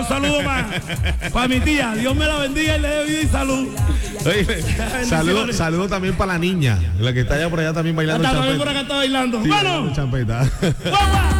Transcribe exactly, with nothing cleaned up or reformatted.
saludos para pa mi tía. Dios me la bendiga y le dé vida y salud. Oye, saludo, saludo también para la niña, la que está allá por allá también bailando. Está también por acá está bailando. Sí, ¡Bueno! champeta. ¡Vamos!